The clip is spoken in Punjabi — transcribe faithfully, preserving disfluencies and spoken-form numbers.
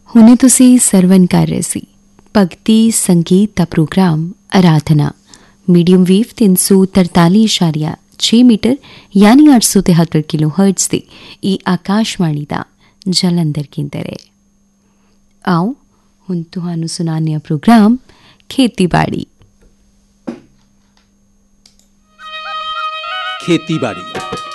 ਹੁਣੇ ਤੁਸੀਂ ਸਰਵਨ ਕਰ ਰਹੇ ਸੀ ਭਗਤੀ ਸੰਗੀਤ ਦਾ ਪ੍ਰੋਗਰਾਮ ਆਰਾਧਨਾ ਮੀਡੀਅਮ ਵੇਵ ਤਿੰਨ ਸੌ ਤਰਤਾਲੀ ਇਸ਼ਾਰੀਆ ਛੇ ਮੀਟਰ ਯਾਨੀ ਅੱਠ ਸੌ ਤਿਹੱਤਰ ਕਿਲੋ ਹਰਟਜ਼ ਤੇ ਇਹ ਆਕਾਸ਼ਵਾਣੀ ਦਾ ਜਲੰਧਰ ਕੇਂਦਰ ਹੈ। ਆਓ ਹੁਣ ਤੁਹਾਨੂੰ ਸੁਣਾਉਂਦੇ ਹਾਂ ਪ੍ਰੋਗਰਾਮ ਖੇਤੀਬਾੜੀ। ਖੇਤੀਬਾੜੀ